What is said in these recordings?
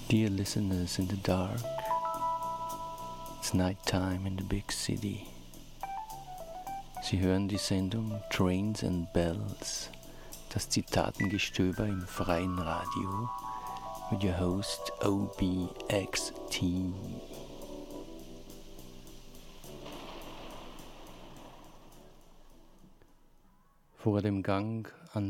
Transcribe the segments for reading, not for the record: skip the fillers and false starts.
Dear listeners in the dark, it's nighttime in the big city. Sie hören die Sendung Trains and Bells, das Zitatengestöber im freien Radio mit your host OBXT. Vor dem Gang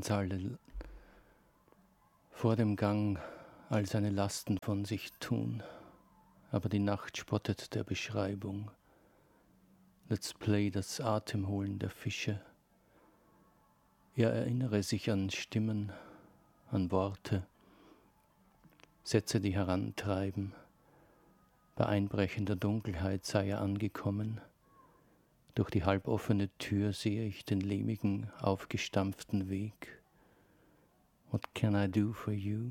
all seine Lasten von sich tun, aber die Nacht spottet der Beschreibung. Let's play das Atemholen der Fische. Er erinnere sich an Stimmen, an Worte, Sätze, die herantreiben. Bei einbrechender Dunkelheit sei er angekommen. Durch die halboffene Tür sehe ich den lehmigen, aufgestampften Weg. What can I do for you?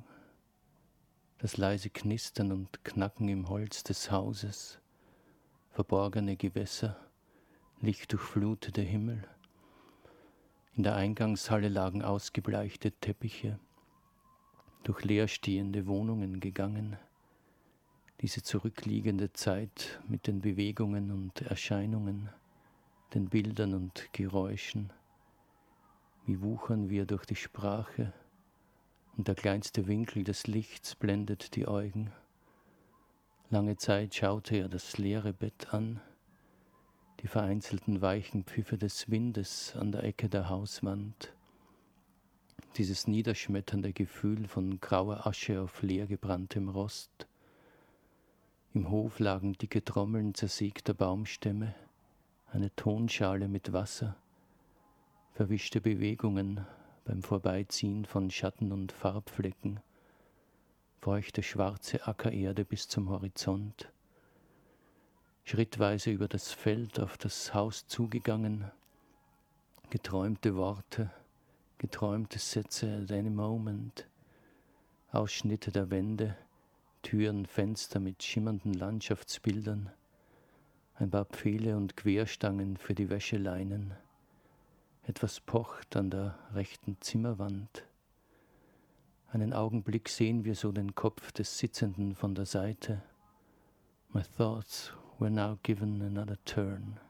Das leise Knistern und Knacken im Holz des Hauses, verborgene Gewässer, lichtdurchflutete Himmel. In der Eingangshalle lagen ausgebleichte Teppiche, durch leerstehende Wohnungen gegangen. Diese zurückliegende Zeit mit den Bewegungen und Erscheinungen, den Bildern und Geräuschen. Wie wuchern wir durch die Sprache, und der kleinste Winkel des Lichts blendet die Augen. Lange Zeit schaute er das leere Bett an, die vereinzelten weichen Pfiffe des Windes an der Ecke der Hauswand, dieses niederschmetternde Gefühl von grauer Asche auf leer gebranntem Rost. Im Hof lagen dicke Trommeln zersägter Baumstämme, eine Tonschale mit Wasser, verwischte Bewegungen beim Vorbeiziehen von Schatten und Farbflecken, feuchte schwarze Ackererde bis zum Horizont. Schrittweise über das Feld auf das Haus zugegangen, geträumte Worte, geträumte Sätze at any moment, Ausschnitte der Wände, Türen, Fenster mit schimmernden Landschaftsbildern, ein paar Pfähle und Querstangen für die Wäscheleinen. Etwas pocht an der rechten Zimmerwand. Einen Augenblick sehen wir so den Kopf des Sitzenden von der Seite. My thoughts were now given another turn.